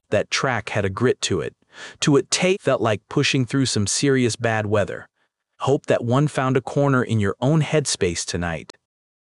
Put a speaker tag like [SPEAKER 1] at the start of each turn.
[SPEAKER 1] That track had a grit to it. To it, tape felt like pushing through some serious bad weather. Hope that one found a corner in your own headspace tonight.